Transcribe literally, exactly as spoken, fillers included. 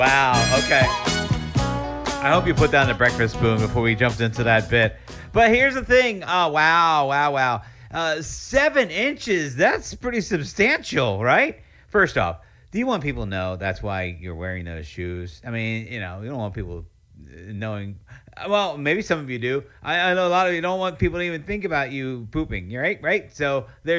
Wow, okay. I hope you put down the breakfast spoon before we jumped into that bit. But here's the thing. Oh, wow, wow, wow. Uh, seven inches, that's pretty substantial, right? First off, do you want people to know that's why you're wearing those shoes? I mean, you know, you don't want people uh, knowing. Well, maybe some of you do. I, I know a lot of you don't want people to even think about you pooping, right? Right? So there's